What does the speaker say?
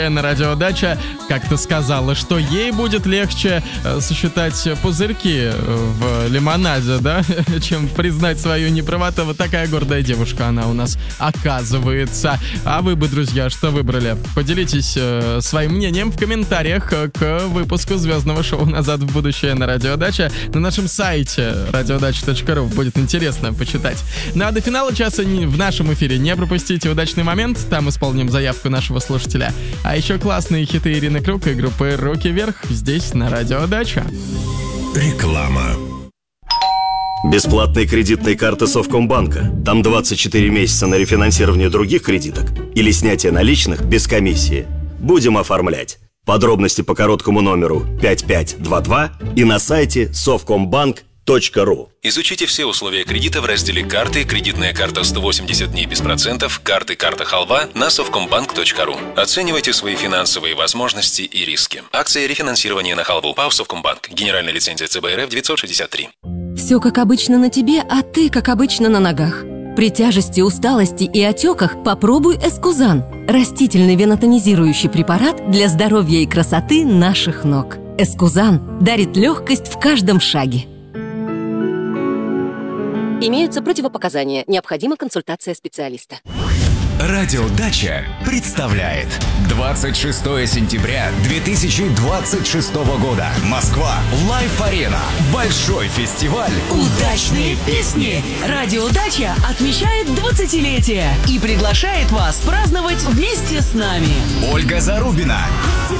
на радио Дача как-то сказала, что ей будет легче сосчитать пузырьки в лимонаде, да, чем признать свою неправоту. Вот такая гордая девушка она у нас оказывается. А вы бы, друзья, что выбрали? Поделитесь своим мнением в комментариях к выпуску звездного шоу «Назад в будущее» на радио Дача на нашем сайте radiodacha.ru. Будет интересно почитать. Ну а до финала часа в нашем эфире не пропустите «Удачный момент». Там исполним заявку нашего слушателя. А еще классные хиты Ирины Круг и группы «Руки вверх» здесь, на радио Дача. Реклама. Бесплатные кредитные карты Совкомбанка. Там 24 месяца на рефинансирование других кредиток или снятие наличных без комиссии. Будем оформлять. Подробности по короткому номеру 5522 и на сайте совкомбанк.ру. Изучите все условия кредита в разделе «Карты», «Кредитная карта 180 дней без процентов», «Карты», «Карта Халва» на совкомбанк.ру. Оценивайте свои финансовые возможности и риски. Акция рефинансирования на Халву. ПАО «Совкомбанк». Генеральная лицензия ЦБ РФ 963. Все как обычно на тебе, а ты как обычно на ногах. При тяжести, усталости и отеках попробуй Эскузан. Растительный венотонизирующий препарат для здоровья и красоты наших ног. Эскузан дарит легкость в каждом шаге. Имеются противопоказания. Необходима консультация специалиста. Радио Дача представляет 26 сентября 2026 года. Москва. Лайф-арена. Большой фестиваль. Удачные песни. Радио Дача отмечает 20-летие и приглашает вас праздновать вместе с нами. Ольга Зарубина.